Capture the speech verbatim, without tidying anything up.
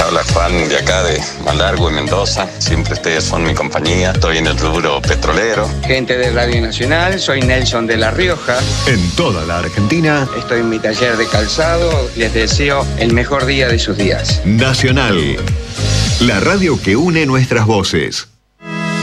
habla Juan de acá de Malargüe, Mendoza. Siempre ustedes son mi compañía. Estoy en el rubro petrolero. Gente de Radio Nacional, soy Nelson de La Rioja. En toda la Argentina. Estoy en mi taller de calzado. Les deseo el mejor día de sus días. Nacional, la radio que une nuestras voces.